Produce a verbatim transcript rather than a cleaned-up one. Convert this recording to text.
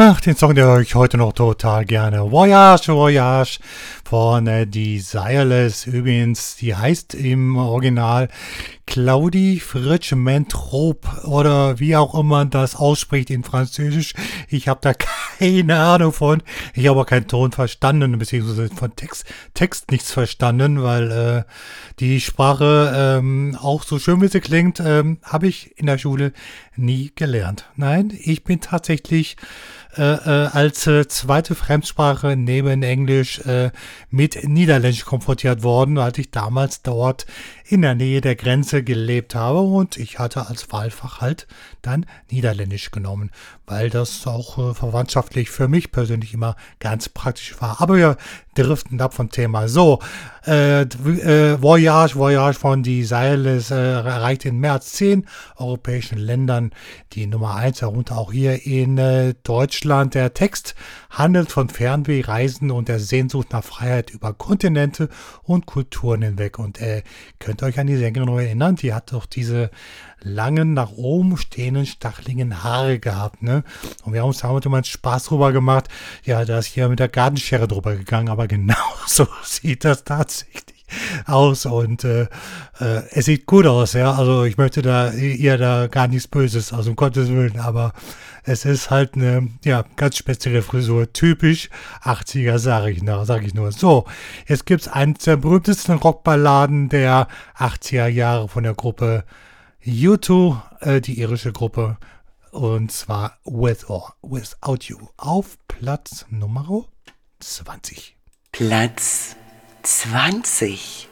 Ach, den Song, der höre ich heute noch total gerne. Voyage, Voyage von äh, Desireless. Übrigens, die heißt im Original Claudie Fritsch Mentrop oder wie auch immer man das ausspricht in Französisch. Ich habe da keine Ahnung von. Ich habe auch keinen Ton verstanden, beziehungsweise von Text, Text nichts verstanden, weil äh, die Sprache ähm, auch so schön wie sie klingt, ähm, habe ich in der Schule nie gelernt. Nein, ich bin tatsächlich äh, äh, als äh, zweite Fremdsprache neben Englisch äh, mit Niederländisch konfrontiert worden, als ich damals dort in der Nähe der Grenze gelebt habe und ich hatte als Wahlfach halt dann Niederländisch genommen, weil das auch äh, verwandtschaftlich für mich persönlich immer ganz praktisch war. Aber wir driften ab vom Thema. So, äh, äh, Voyage, Voyage von Desireless äh, erreicht in mehr als zehn europäischen Ländern die Nummer eins, darunter auch hier in äh, Deutschland. Der Text handelt von Fernwehreisen und der Sehnsucht nach Freiheit über Kontinente und Kulturen hinweg. Und äh, könnt ihr euch an die Sängerin noch erinnern? Die hat doch diese langen, nach oben stehenden, stacheligen Haare gehabt, ne? Und wir haben uns damit immer einen Spaß drüber gemacht. Ja, da ist hier mit der Gartenschere drüber gegangen, aber genau so sieht das tatsächlich aus und äh, äh, es sieht gut aus, ja, also ich möchte da ihr da gar nichts Böses, also um Gottes Willen, aber es ist halt eine, ja, ganz spezielle Frisur, typisch achtziger, sage ich, sag ich nur. So, jetzt gibt's einen der berühmtesten Rockballaden der achtziger Jahre von der Gruppe U zwei, äh, die irische Gruppe, und zwar With or Without You auf Platz Nummer zwanzig. Platz zwanzig.